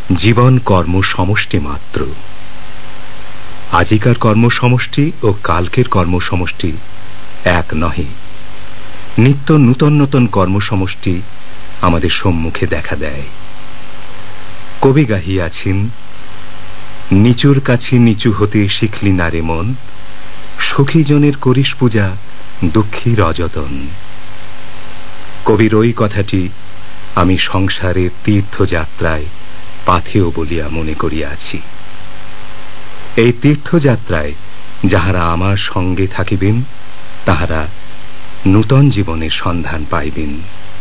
জীবন কর্ম সমষ্টি মাত্র। আজিকার কর্ম সমষ্টি ও কালকের কর্ম সমষ্টি এক নহে। নিত্য নূতন নূতন কর্ম সমষ্টি আমাদের সম্মুখে দেখা দেয়। কবি গাহিয়াছেন, নিচুর কাছে নিচু হতে শিখলি না রে মন, সুখী জনের করিস পূজা দুঃখীর অযতন। কবির ওই কথাটি আমি সংসারের তীর্থযাত্রায় পাথেয় বলিয়া মনে করিয়াছি। এই তীর্থযাত্রায় যাহারা আমার সঙ্গে থাকিবেন তাহারা নূতন জীবনের সন্ধান পাইবেন।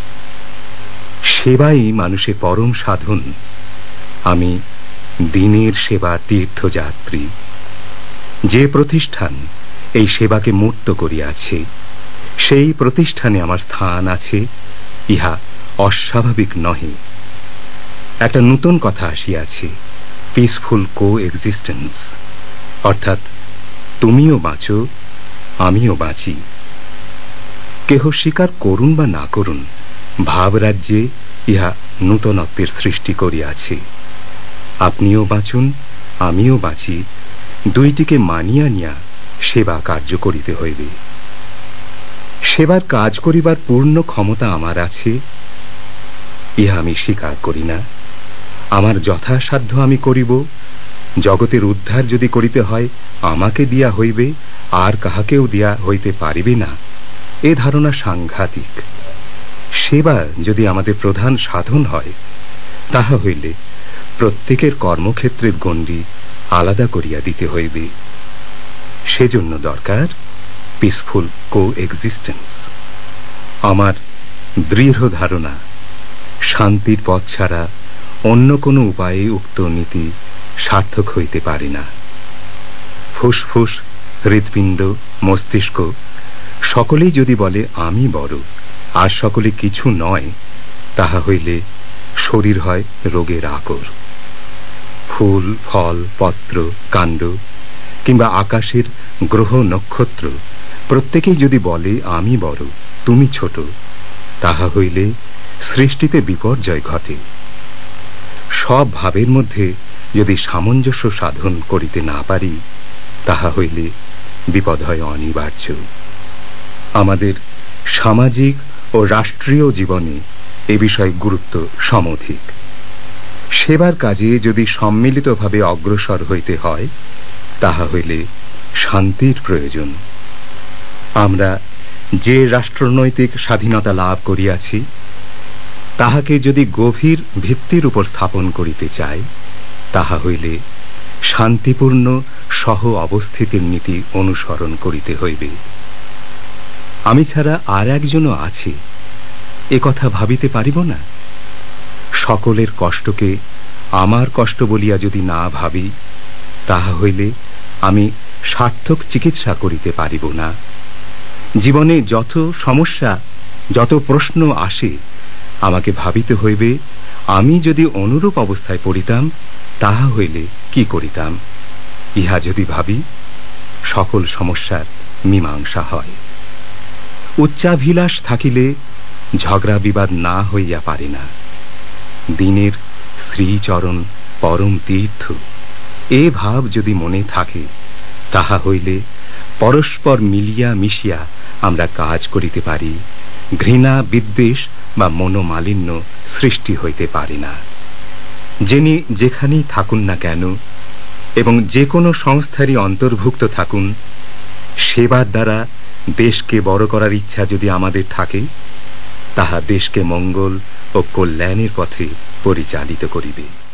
সেবাই মানুষের পরম সাধন। আমি দিনের সেবা তীর্থযাত্রী। যে প্রতিষ্ঠান এই সেবাকে মূর্ত করিয়াছে সেই প্রতিষ্ঠানে আমার স্থান আছে, ইহা অস্বাভাবিক নহে। একটা নূতন কথা আসিয়াছে, পিসফুল কো এক্সিস্টেন্স, অর্থাৎ তুমিও বাঁচো আমিও বাঁচি। কেহ স্বীকার করুন বা না করুন, ভাবরাজ্যে ইহা নূতনত্বের সৃষ্টি করিয়াছে। আপনিও বাঁচুন আমিও বাঁচি, দুইটিকে মানিয়া নিয়া সেবা কার্য করিতে হইবে। সেবার কাজ করিবার পূর্ণ ক্ষমতা আমার আছে, ইহা আমি স্বীকার করি না। আমার যথাসাধ্য আমি করিব। জগতের উদ্ধার যদি করিতে হয় আমাকে দিয়া হইবে, আর কাহাকেও দিয়া হইতে পারিবে না, এ ধারণা সাংঘাতিক। সেবা যদি আমাদের প্রধান সাধন হয়, তাহা হইলে প্রত্যেকের কর্মক্ষেত্রের গণ্ডি আলাদা করিয়া দিতে হইবে। সেজন্য দরকার পিসফুল কো এক্সিস্টেন্স। আমার দৃঢ় ধারণা, শান্তির পথ ছাড়া অন্য কোনো উপায়ে উক্ত নীতি সার্থক হইতে পারে না। ফুসফুস, হৃৎপিণ্ড, মস্তিষ্ক সকলেই যদি বলে আমি বড় আর সকলে কিছু নয়, তাহা হইলে শরীর হয় রোগের আকর। ফুল, ফল, পত্র, কাণ্ড কিংবা আকাশের গ্রহ নক্ষত্র প্রত্যেকেই যদি বলে আমি বড় তুমি ছোট, তাহা হইলে সৃষ্টিতে বিপর্যয় ঘটে। সব ভাবের মধ্যে যদি সামঞ্জস্য সাধন করিতে না পারি, তাহা হইলে বিপদ হয় অনিবার্য। আমাদের সামাজিক ও রাষ্ট্রীয় জীবনে এ বিষয়ে গুরুত্ব সমধিক। সেবার কাজে যদি সম্মিলিতভাবে অগ্রসর হইতে হয়, তাহা হইলে শান্তির প্রয়োজন। আমরা যে রাষ্ট্রনৈতিক স্বাধীনতা লাভ করিয়াছি, তাহাকে যদি গভীর ভিত্তির উপর স্থাপন করিতে চাই, তাহা হইলে শান্তিপূর্ণ সহ অবস্থিতির নীতি অনুসরণ করিতে হইবে। আমি ছাড়া আর একজনও আছে, এ কথা ভাবিতে পারিব না। সকলের কষ্টকে আমার কষ্ট বলিয়া যদি না ভাবি, তাহা হইলে আমি সার্থক চিকিৎসা করিতে পারিব না। জীবনে যত সমস্যা, যত প্রশ্ন আসে, আমাকে ভাবিতে হইবে আমি যদি অনুরূপ অবস্থায় পড়িতাম তাহা হইলে কি করিতাম। ইহা যদি ভাবি, সকল সমস্যার মীমাংসা হয়। উচ্চাভিলাষ থাকিলে ঝগড়া বিবাদ না হইয়া পারে না। দিনের শ্রীচরণ পরম তীর্থ, এ ভাব যদি মনে থাকে, তাহা হইলে পরস্পর মিলিয়া মিশিয়া আমরা কাজ করিতে পারি। ঘৃণা, বিদ্বেষ বা মনোমালিন্য সৃষ্টি হইতে পারে না। যিনি যেখানেই থাকুন না কেন এবং যে কোনো সংস্থারই অন্তর্ভুক্ত থাকুন, সেবার দ্বারা দেশকে বড় করার ইচ্ছা যদি আমাদের থাকে, তাহা দেশকে মঙ্গল ও কল্যাণের পথে পরিচালিত করিবে।